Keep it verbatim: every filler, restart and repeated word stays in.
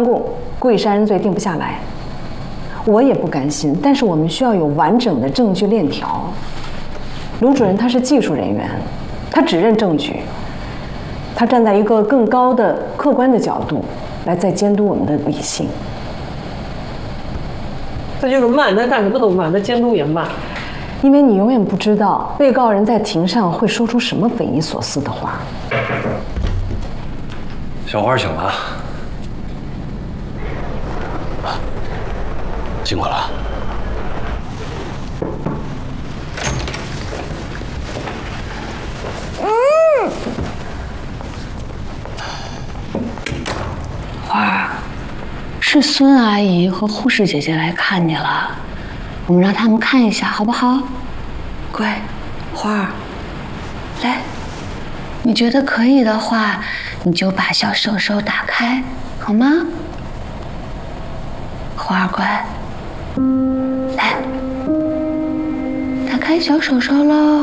供，故意杀人罪定不下来。我也不甘心，但是我们需要有完整的证据链条。卢主任他是技术人员，他只认证据，他站在一个更高的客观的角度来再监督我们的理性。 这就是慢，他干什么都慢，他监督也慢。 因为你永远不知道被告人在庭上会说出什么匪夷所思的话。 小花醒了，辛苦了。 嗯。花儿，是孙阿姨和护士姐姐来看你了，我们让他们看一下好不好？乖，花儿，来，你觉得可以的话，你就把小手手打开，好吗？花儿乖，来，打开小手手喽。